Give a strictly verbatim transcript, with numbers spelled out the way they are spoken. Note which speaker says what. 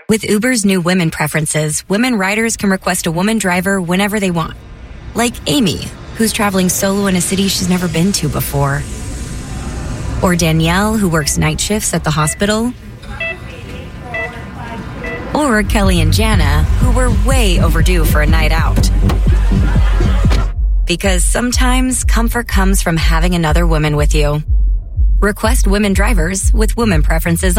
Speaker 1: With Uber's new women preferences, women riders can request a woman driver whenever they want. Like Amy, who's traveling solo in a city she's never been to before. Or Danielle, who works night shifts at the hospital. Or Kelly and Jana, who were way overdue for a night out. Because sometimes comfort comes from having another woman with you. Request women drivers with women preferences